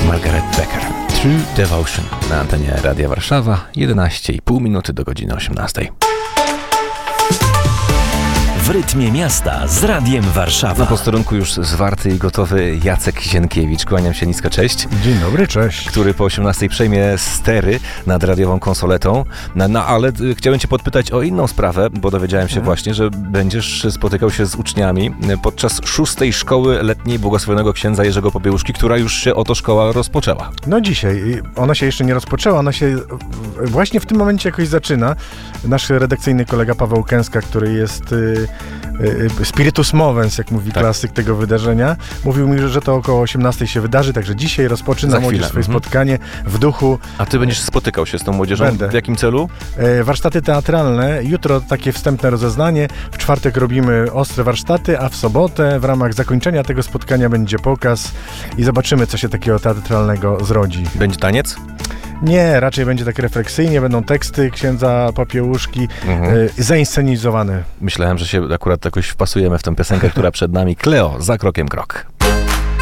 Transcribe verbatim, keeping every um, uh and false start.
Margaret Becker. True Devotion na antenie Radia Warszawa, jedenaście i pół minuty do godziny osiemnastej. W rytmie miasta z Radiem Warszawa. Na posterunku już zwarty i gotowy Jacek Zienkiewicz. Kłaniam się nisko, cześć. Dzień dobry, cześć. Który po osiemnastej przejmie stery nad radiową konsoletą. No, no ale y, chciałem cię podpytać o inną sprawę, bo dowiedziałem się hmm. właśnie, że będziesz spotykał się z uczniami podczas szóstej szkoły letniej błogosławionego księdza Jerzego Popiełuszki, która już się oto szkoła rozpoczęła. No dzisiaj. Ona się jeszcze nie rozpoczęła, ona się właśnie w tym momencie jakoś zaczyna. Nasz redakcyjny kolega Paweł Kęska, który jest y, y, spiritus movens, jak mówi tak. klasyk tego wydarzenia, mówił mi, że to około osiemnastej się wydarzy, także dzisiaj rozpoczyna młodzież swoje mhm. spotkanie w duchu. A ty będziesz spotykał się z tą młodzieżą? Będę. W jakim celu? E, warsztaty teatralne. Jutro takie wstępne rozeznanie. W czwartek robimy ostre warsztaty, a w sobotę w ramach zakończenia tego spotkania będzie pokaz i zobaczymy, co się takiego teatralnego zrodzi. Będzie taniec? Nie, raczej będzie tak refleksyjnie, będą teksty księdza Popiełuszki mhm. y, zainscenizowane. Myślałem, że się akurat jakoś wpasujemy w tę piosenkę, która przed nami. Kleo, za krokiem krok.